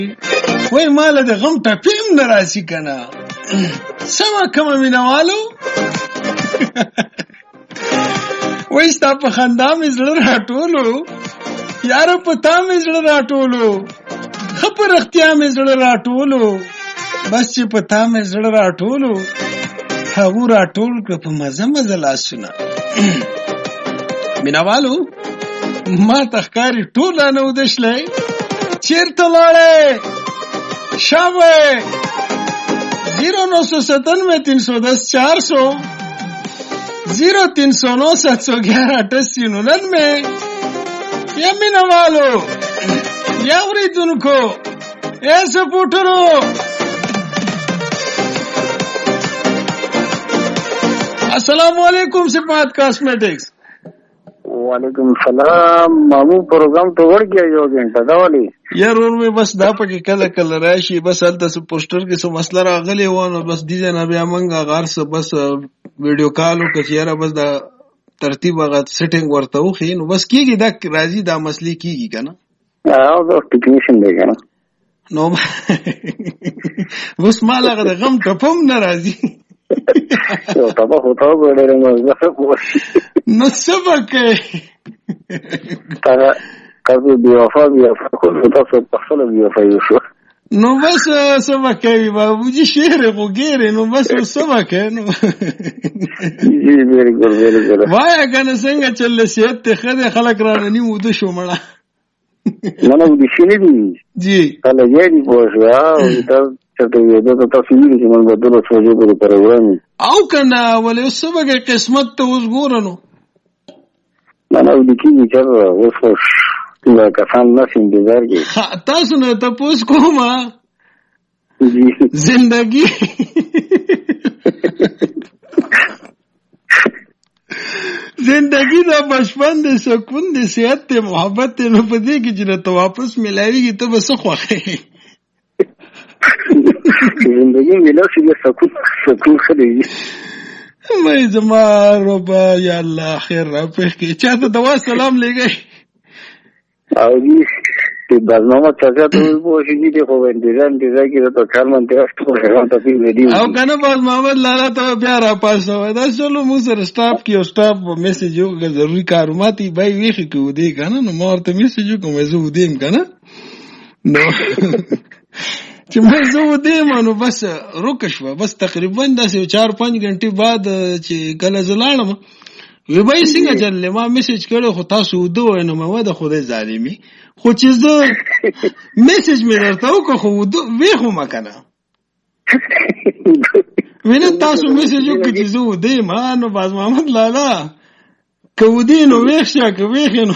وای مال د غم ټپیم نه راسي کنه سما کوم مینوالو وای ستا په خندا مې زړه راټولو یار په تا مې زړه راټولو خپر اختیا مې زړه راټولو بس چې په تا مې زړه راټولو هغه راټول کړ په مزه مزه لاسونه مینوالو ما تخکاری ټول نه ودشلې چیرته لاړې شابه 0997 0309 یا مینوالو یا اوریدونکو یا سپورټرو السلام علیکم صفات کاسمیټکس وعلیکم السلام مامو پروګرام ته ورګیا یو غنټه دا والی یار ور مې بس دا پکې کله کله راشي بس هلته سو پوسټر کې سو مسله راغلی و نو بس دې نه بیا منګه غار سه بس ویډیو کالو کې یاره بس دا ترتیب هغه سیټینګ ورته وخی نو بس کیږي دا راځي دا مسلې کیږي کنه او دا ټیکنیشن دی کنه نو بس مال هغه غم ټپم ناراضي یو تاسو هوته وړل نو نو سبق تا کله بیا کوم تاسو په خپل بیا شو نو بس سبق کوي بابوجي شعر وګوره نو بس سبق نو جی ویری ګور وای کنه څنګه چل سیت ته خدای خلک را نه مو د شو مړه نه نو دي شنو دي جی کله یې دی پوښیا او ته دا تاسو ویل چې موږ بدل سوچو په پروګرام او کنه ولې سبق قسمت ته وګورنو نه نو د کی چې اوس دا کسان نس انتظار کی تاسو نه تاسو کومه جی زندگی زندگی دا بچپن دے سکون دے صحت دے محبت دے نو پدې کې چې ته واپس ملایوي ته بس خوخه زندگی ملو چې سکون خدای مې زما رب یا الله خیر را پېښ کې چاته دوا سلام لګي او دې په برنامه چاته ته وښیږي چې خو انتظار کې ته کارمن ته راځو ته ویډیو او کنه باز محمد لالا ته بیا را پاسو دا چلو مو سره سټاپ کې او سټاپ میسج یو ضروري کارماتي بای ویخي کو دی کنه نو مورته میسج کوم زه ودیم کنه نو چې مې زه ودیم نو بس روکشوا بس تقریبا داسې 4-5 غنټې بعد چې کله زلاړم وی بای څنګه چلې ما میسج کړو خو تاسو ودو نو ما ودا خدای ظالمي خو چې زه میسج مې درته وکړو خو ودو وی خو ما کنه وینه تاسو میسج وکړو چې زه ودیم نو باز محمد لالا کودی نو ویښه کوي نو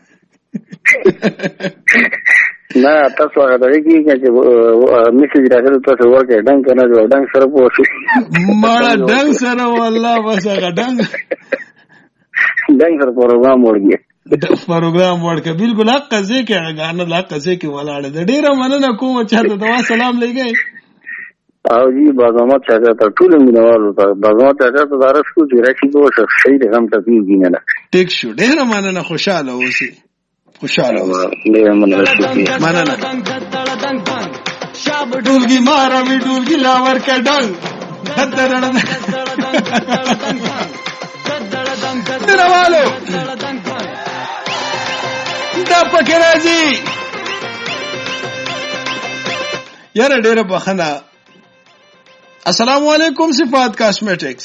نه تاسو هغه دغه چې میسج راغلی تاسو ورکه ډنګ کنه ډنګ سره پوښي ماړه ډنګ سره والله بس هغه ډنګ پروګرام ورګي پروګرام ورکه بالکل حق قضې کې غانه لا قضې کې ولاړ د ډیره مننه کوم چې ته دوا سلام لګي او جی بازامات چاته ته ټول مینوالو ته بازامات چاته ته دارس کو چې راشي کو شخصي رقم ته پیږي نه ټیک شو ډیره مننه خوشاله اوسئ خوشاله ډیره مننه ډولګي ماروي ډولګي لاور کډنګ مینوالو دا پکې راځي یاره ډیره بخنه السلام علیکم صفات کاسمیټکس